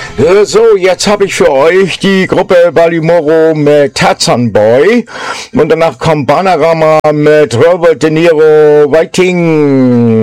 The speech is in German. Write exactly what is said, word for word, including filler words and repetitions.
Äh, So, jetzt habe ich für euch die Gruppe Ballimoro mit Tarzan Boy und danach kommt Bananarama mit Robert De Niro Waiting.